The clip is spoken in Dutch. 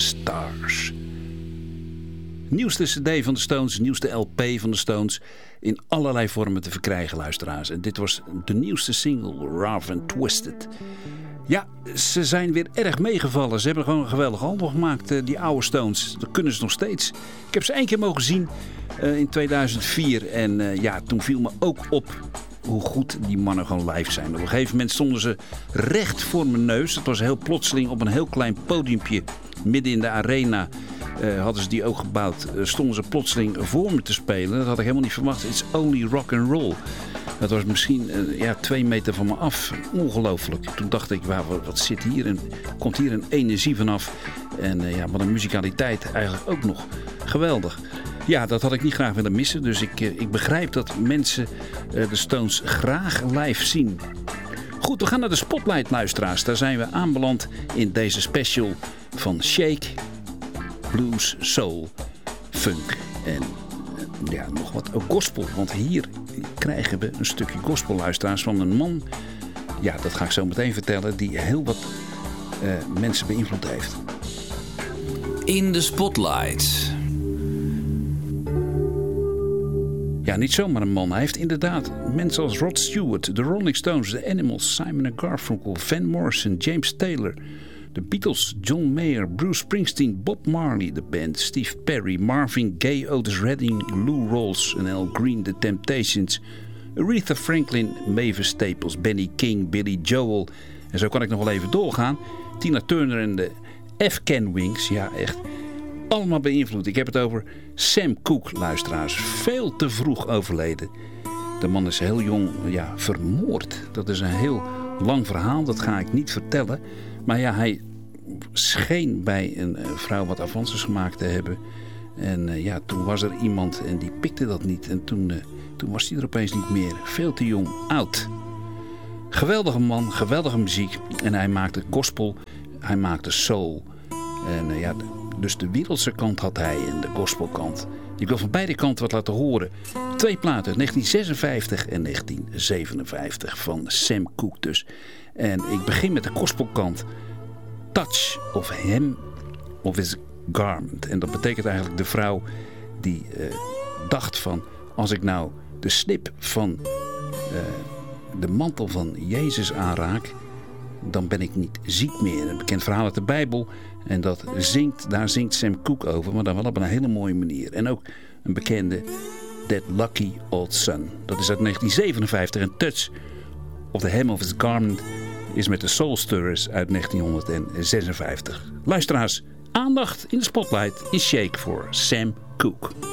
Stars. Nieuwste cd van de Stones, nieuwste LP van de Stones. In allerlei vormen te verkrijgen, luisteraars. En dit was de nieuwste single, Rough and Twisted. Ja, ze zijn weer erg meegevallen. Ze hebben gewoon een geweldig album gemaakt, die oude Stones. Dat kunnen ze nog steeds. Ik heb ze 1 keer mogen zien in 2004. En toen viel me ook op hoe goed die mannen gewoon live zijn. Op een gegeven moment stonden ze recht voor mijn neus. Het was heel plotseling op een heel klein podiumpje midden in de arena. Hadden ze die ook gebouwd. Stonden ze plotseling voor me te spelen. Dat had ik helemaal niet verwacht. It's only rock and roll. Dat was misschien 2 meter van me af. Ongelooflijk. Toen dacht ik, wat zit hier? En komt hier een energie vanaf? En wat een muzikaliteit eigenlijk ook nog. Geweldig. Ja, dat had ik niet graag willen missen. Dus ik begrijp dat mensen de Stones graag live zien. Goed, we gaan naar de Spotlight, luisteraars. Daar zijn we aanbeland in deze special van Shake, Blues, Soul, Funk en nog wat ook gospel. Want hier krijgen we een stukje gospel, luisteraars, van een man. Ja, dat ga ik zo meteen vertellen. Die heel wat mensen beïnvloed heeft. In de Spotlight. Ja, niet zomaar een man. Hij heeft inderdaad mensen als Rod Stewart, de Rolling Stones, The Animals, Simon & Garfunkel, Van Morrison, James Taylor, de Beatles, John Mayer, Bruce Springsteen, Bob Marley, de band, Steve Perry, Marvin Gaye, Otis Redding, Lou Rawls en Al Green, The Temptations, Aretha Franklin, Mavis Staples, Benny King, Billy Joel. En zo kan ik nog wel even doorgaan. Tina Turner en de Afghan Wings. Ja, echt allemaal beïnvloed. Ik heb het over Sam Cooke, luisteraars. Veel te vroeg overleden. De man is heel jong vermoord. Dat is een heel lang verhaal. Dat ga ik niet vertellen. Maar ja, hij scheen bij een vrouw wat avances gemaakt te hebben. En toen was er iemand en die pikte dat niet. En toen was hij er opeens niet meer. Veel te jong, oud. Geweldige man, geweldige muziek. En hij maakte gospel, hij maakte soul. En dus de wereldse kant had hij en de gospelkant. Ik wil van beide kanten wat laten horen. 2 platen, 1956 en 1957 van Sam Cooke dus. En ik begin met de gospelkant. Touch of Hem of His Garment. En dat betekent eigenlijk de vrouw die dacht van, als ik nou de snip van de mantel van Jezus aanraak, dan ben ik niet ziek meer. Een bekend verhaal uit de Bijbel. En daar zingt Sam Cooke over, maar dan wel op een hele mooie manier. En ook een bekende That Lucky Old Son. Dat is uit 1957. En Touch of the Hem of His Garment is met de Soul Stirrers uit 1956. Luisteraars, aandacht in de Spotlight is Shake voor Sam Cooke.